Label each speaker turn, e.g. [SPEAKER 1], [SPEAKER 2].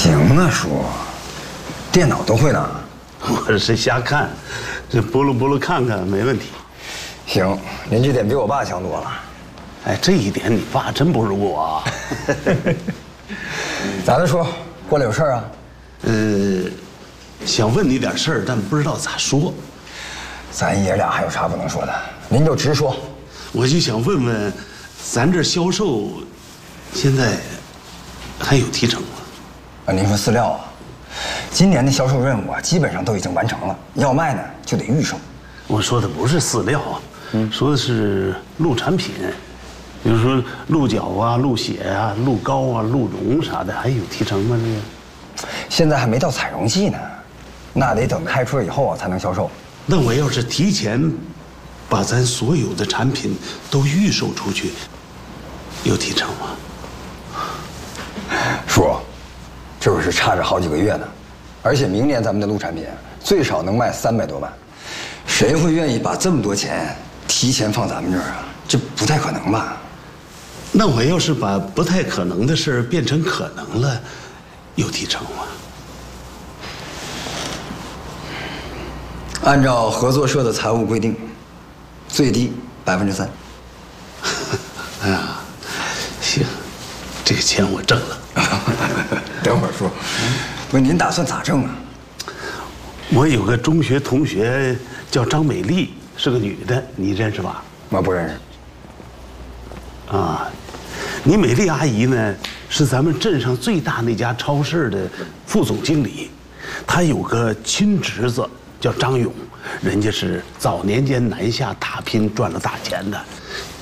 [SPEAKER 1] 行啊，叔，电脑都会呢。
[SPEAKER 2] 我是瞎看，这拨噜看看没问题。
[SPEAKER 1] 行，您这点比我爸强多了。
[SPEAKER 2] 哎，这一点你爸真不如我啊。
[SPEAKER 1] 咋的，叔？过来有事儿啊？
[SPEAKER 2] 想问你点事儿，但不知道咋说。
[SPEAKER 1] 咱爷俩还有啥不能说的？您就直说。
[SPEAKER 2] 我就想问问，咱这销售现在还有提成吗？
[SPEAKER 1] 啊，您说饲料啊？今年的销售任务啊，基本上都已经完成了，要卖呢就得预售。
[SPEAKER 2] 我说的不是饲料啊，说的是鹿产品，比如说鹿角啊、鹿血啊、鹿膏啊、鹿茸啥的，还有提成吗？这个
[SPEAKER 1] 现在还没到采绒季呢，那得等开春以后啊才能销售。
[SPEAKER 2] 那我要是提前把咱所有的产品都预售出去，有提成吗？
[SPEAKER 1] 叔，这可是差着好几个月呢，而且明年咱们的鹿产品最少能卖300多万，谁会愿意把这么多钱提前放咱们这儿啊？这不太可能吧？
[SPEAKER 2] 那我要是把不太可能的事变成可能了，有提成吗？
[SPEAKER 1] 按照合作社的财务规定，最低3%。
[SPEAKER 2] 哎呀，行，这个钱我挣了。
[SPEAKER 1] 等会儿叔，不是您打算咋挣啊？
[SPEAKER 2] 我有个中学同学叫张美丽，是个女的，你认识吧？
[SPEAKER 1] 我不认识。
[SPEAKER 2] 啊，你美丽阿姨呢，是咱们镇上最大那家超市的副总经理，她有个亲侄子叫张勇，人家是早年间南下打拼赚了大钱的，